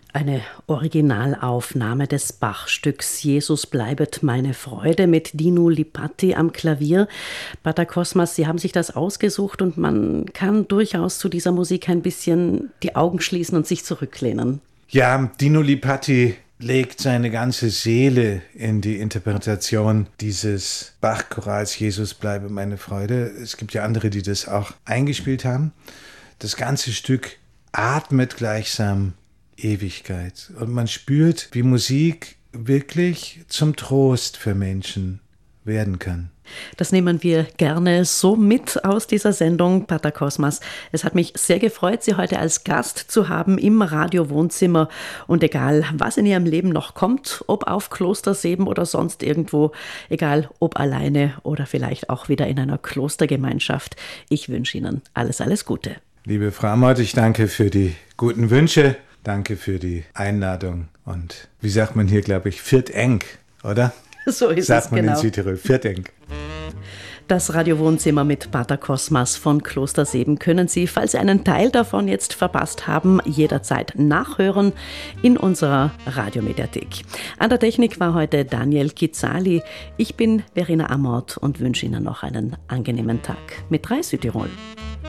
Eine Originalaufnahme des Bach-Stücks Jesus bleibet meine Freude mit Dino Lipatti am Klavier. Pater Cosmas, Sie haben sich das ausgesucht und man kann durchaus zu dieser Musik ein bisschen die Augen schließen und sich zurücklehnen. Ja, Dino Lipatti legt seine ganze Seele in die Interpretation dieses Bach-Chorals Jesus bleibe meine Freude. Es gibt ja andere, die das auch eingespielt haben. Das ganze Stück atmet gleichsam Ewigkeit. Und man spürt, wie Musik wirklich zum Trost für Menschen werden kann. Das nehmen wir gerne so mit aus dieser Sendung, Pater Cosmas. Es hat mich sehr gefreut, Sie heute als Gast zu haben im Radio-Wohnzimmer. Und egal, was in Ihrem Leben noch kommt, ob auf Klosterseben oder sonst irgendwo, egal ob alleine oder vielleicht auch wieder in einer Klostergemeinschaft, ich wünsche Ihnen alles, alles Gute. Liebe Frau Amott, ich danke für die guten Wünsche. Danke für die Einladung und wie sagt man hier, glaube ich, Viert eng, oder? So ist sagt es, man genau. In Südtirol, Viert eng. Das Radio-Wohnzimmer mit Pater Cosmas von Klosterseben können Sie, falls Sie einen Teil davon jetzt verpasst haben, jederzeit nachhören in unserer Radiomediathek. An der Technik war heute Daniel Kizzali. Ich bin Verena Amott und wünsche Ihnen noch einen angenehmen Tag mit 3 Südtirol.